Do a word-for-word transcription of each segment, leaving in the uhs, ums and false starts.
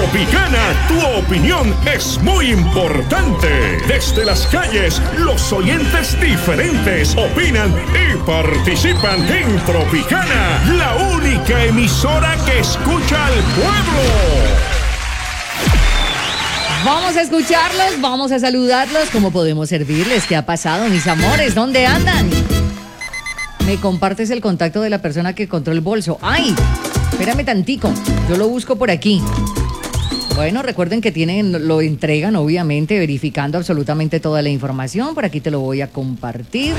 Tropicana, tu opinión es muy importante. Desde las calles, los oyentes diferentes opinan y participan en Tropicana, la única emisora que escucha al pueblo. Vamos a escucharlos, vamos a saludarlos. ¿Cómo podemos servirles? ¿Qué ha pasado, mis amores? ¿Dónde andan? ¿Me compartes el contacto de la persona que encontró el bolso? ¡Ay! Espérame tantico, yo lo busco por aquí. Bueno, recuerden que tienen, lo entregan, obviamente, verificando absolutamente toda la información. Por aquí te lo voy a compartir.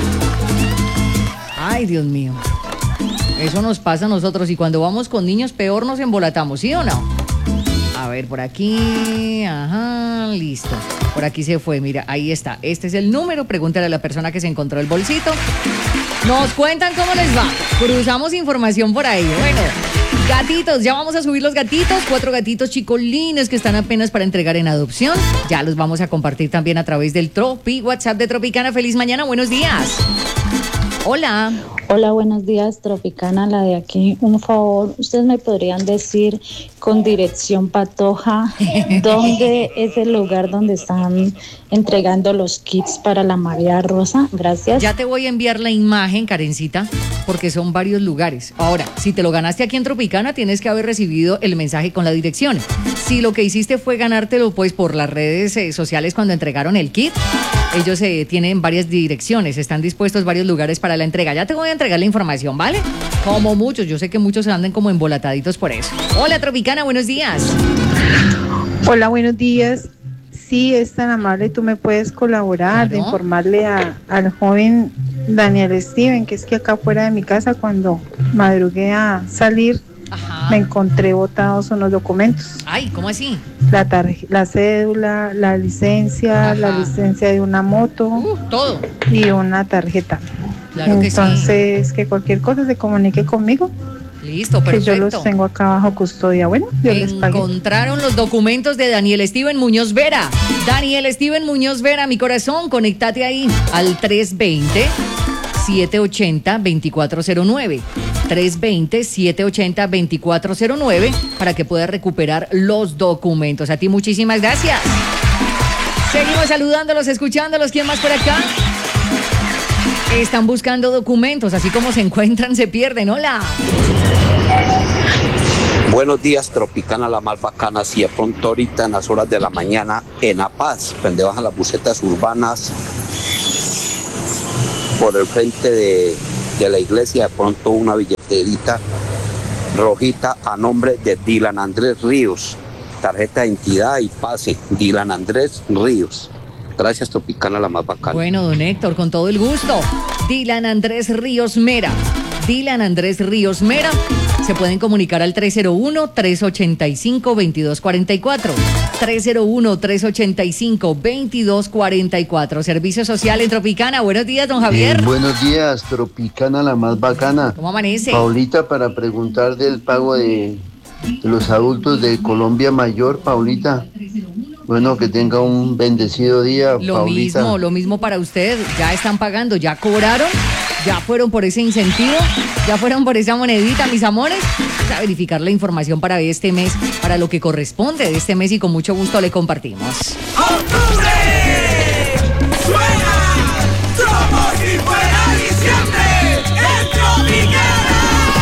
Ay, Dios mío. Eso nos pasa a nosotros y cuando vamos con niños peor nos embolatamos, ¿sí o no? A ver, por aquí, ajá, listo. Por aquí se fue, mira, ahí está. Este es el número, pregúntale a la persona que se encontró el bolsito. Nos cuentan cómo les va. Cruzamos información por ahí. Bueno, gatitos, ya vamos a subir los gatitos. Cuatro gatitos chicolines que están apenas para entregar en adopción. Ya los vamos a compartir también a través del Tropi, WhatsApp de Tropicana. Feliz mañana, buenos días. Hola. Hola, buenos días, Tropicana, la de aquí. Un favor, ¿ustedes me podrían decir con dirección Patoja dónde es el lugar donde están entregando los kits para la María Rosa? Gracias. Ya te voy a enviar la imagen, Karencita, porque son varios lugares. Ahora, si te lo ganaste aquí en Tropicana, tienes que haber recibido el mensaje con la dirección. Si lo que hiciste fue ganártelo pues por las redes eh, sociales cuando entregaron el kit, ellos eh, tienen varias direcciones, están dispuestos varios lugares para la entrega. Ya te voy a entregar la información, ¿vale? Como muchos, yo sé que muchos se andan como embolataditos por eso. Hola, Tropicana, buenos días. Hola, buenos días. Sí, es tan amable, tú me puedes colaborar, claro, de informarle a, al joven Daniel Steven, que es que acá fuera de mi casa, cuando madrugué a salir, ajá, me encontré botados unos documentos. Ay, ¿cómo así? La, tarje- la cédula, la licencia, ajá, la licencia de una moto, uh, todo, y una tarjeta. Claro que Entonces, sí, que cualquier cosa se comunique conmigo. Listo, perfecto. Que yo los tengo acá bajo custodia. Bueno, yo les pagué. Encontraron los documentos de Daniel Steven Muñoz Vera. Daniel Steven Muñoz Vera, mi corazón, conéctate ahí al tres veinte, siete ochenta, veinticuatro cero nueve. tres veinte, siete ochenta, veinticuatro cero nueve para que puedas recuperar los documentos. A ti muchísimas gracias. Seguimos saludándolos, escuchándolos. ¿Quién más por acá? Están buscando documentos, así como se encuentran, se pierden. Hola. Buenos días, Tropicana, la más bacana. Si de pronto ahorita en las horas de la mañana en La Paz, donde bajan las busetas urbanas, por el frente de, de la iglesia, de pronto una billeterita rojita a nombre de Dylan Andrés Ríos. Tarjeta de identidad y pase, Dylan Andrés Ríos. Gracias, Tropicana, la más bacana. Bueno, don Héctor, con todo el gusto. Dylan Andrés Ríos Mera. Dylan Andrés Ríos Mera. Se pueden comunicar al tres cero uno, tres ochenta y cinco, veintidós cuarenta y cuatro. tres cero uno, tres ochenta y cinco, veintidós cuarenta y cuatro. Servicio Social en Tropicana. Buenos días, don Javier. Eh, buenos días, Tropicana, la más bacana. ¿Cómo amanece? Paulita, para preguntar del pago de, de los adultos de Colombia Mayor, Paulita. Bueno, que tenga un bendecido día, Lo Paulita. mismo, lo mismo para usted. Ya están pagando, ya cobraron, ya fueron por ese incentivo, ya fueron por esa monedita, mis amores. Vamos a verificar la información para este mes, para lo que corresponde de este mes y con mucho gusto le compartimos. ¡Octubre! ¡Suena! ¡Somos y fuera diciembre! ¡En Tropicana!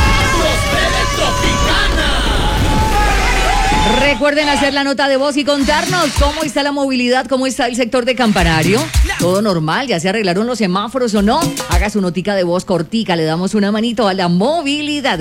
Recuerden hacer la nota de voz y contarnos cómo está la movilidad, cómo está el sector de Campanario. Todo normal, ya se arreglaron los semáforos o no. Haga su notica de voz cortica, le damos una manito a la movilidad.